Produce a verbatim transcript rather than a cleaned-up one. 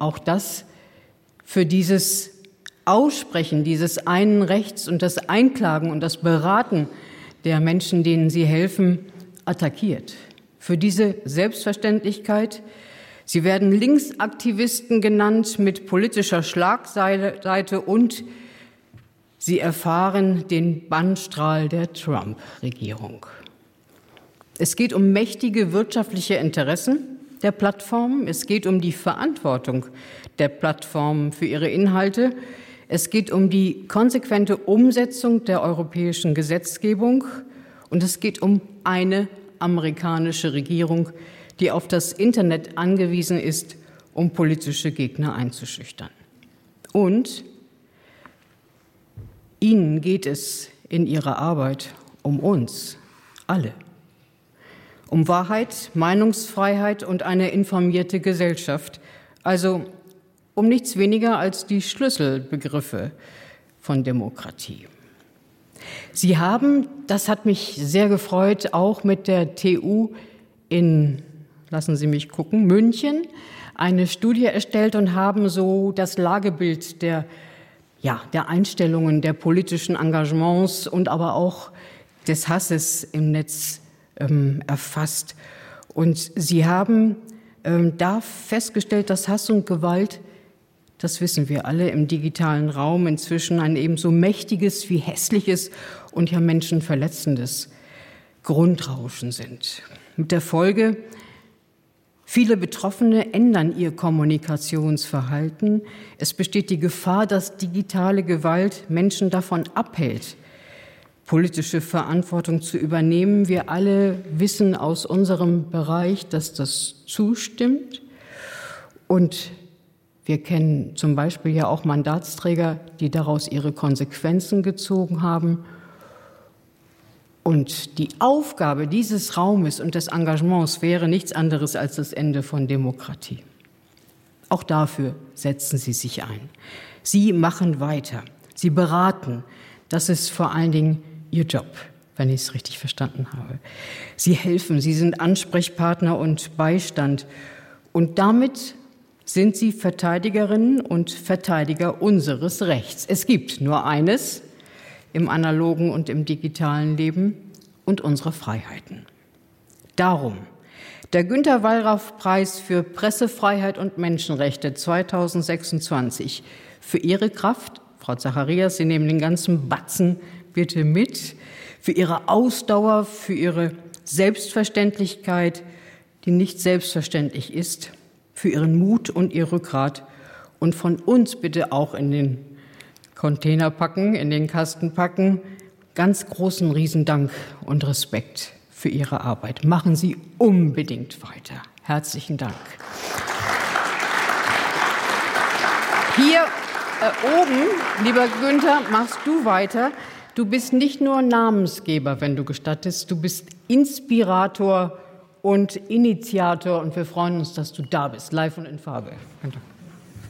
auch das für dieses Aussprechen dieses einen Rechts und das Einklagen und das Beraten der Menschen, denen Sie helfen, attackiert. Für diese Selbstverständlichkeit. Sie werden Linksaktivisten genannt mit politischer Schlagseite und Sie erfahren den Bannstrahl der Trump-Regierung. Es geht um mächtige wirtschaftliche Interessen der Plattformen. Es geht um die Verantwortung der Plattformen für ihre Inhalte. Es geht um die konsequente Umsetzung der europäischen Gesetzgebung. Und es geht um eine amerikanische Regierung, die auf das Internet angewiesen ist, um politische Gegner einzuschüchtern. Und Ihnen geht es in Ihrer Arbeit um uns alle. Um Wahrheit, Meinungsfreiheit und eine informierte Gesellschaft. Also um nichts weniger als die Schlüsselbegriffe von Demokratie. Sie haben, das hat mich sehr gefreut, auch mit der T U in, lassen Sie mich gucken, München, eine Studie erstellt und haben so das Lagebild der, ja, der Einstellungen, der politischen Engagements und aber auch des Hasses im Netz ähm, erfasst. Und Sie haben ähm, da festgestellt, dass Hass und Gewalt, das wissen wir alle, im digitalen Raum inzwischen ein ebenso mächtiges wie hässliches und ja menschenverletzendes Grundrauschen sind. Mit der Folge, viele Betroffene ändern ihr Kommunikationsverhalten. Es besteht die Gefahr, dass digitale Gewalt Menschen davon abhält, politische Verantwortung zu übernehmen. Wir alle wissen aus unserem Bereich, dass das zustimmt. Und wir kennen zum Beispiel ja auch Mandatsträger, die daraus ihre Konsequenzen gezogen haben. Und die Aufgabe dieses Raumes und des Engagements wäre nichts anderes als das Ende von Demokratie. Auch dafür setzen Sie sich ein. Sie machen weiter. Sie beraten. Das ist vor allen Dingen Ihr Job, wenn ich es richtig verstanden habe. Sie helfen. Sie sind Ansprechpartner und Beistand. Und damit sind Sie Verteidigerinnen und Verteidiger unseres Rechts. Es gibt nur eines im analogen und im digitalen Leben und unsere Freiheiten. Darum der Günter-Wallraff-Preis für Pressefreiheit und Menschenrechte zweitausendsechsundzwanzig für Ihre Kraft, Frau Zacharias, Sie nehmen den ganzen Batzen bitte mit, für Ihre Ausdauer, für Ihre Selbstverständlichkeit, die nicht selbstverständlich ist, für Ihren Mut und Ihr Rückgrat und von uns bitte auch in den Container packen, in den Kasten packen. Ganz großen Riesendank und Respekt für Ihre Arbeit. Machen Sie unbedingt weiter. Herzlichen Dank. Hier äh, oben, lieber Günther, machst du weiter. Du bist nicht nur Namensgeber, wenn du gestattest, du bist Inspirator und Initiator und wir freuen uns, dass du da bist, live und in Farbe. Günther.